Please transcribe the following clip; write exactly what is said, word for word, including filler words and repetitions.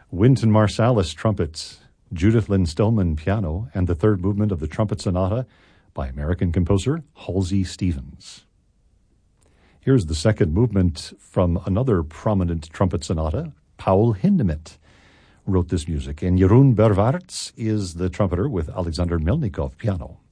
Wynton Marsalis, trumpet, Judith Lynn Stillman, piano, and the third movement of the Trumpet Sonata by American composer Halsey Stevens. Here's the second movement from another prominent trumpet sonata. Paul Hindemith wrote this music, and Jeroen Berwaerts is the trumpeter with Alexander Melnikov, piano.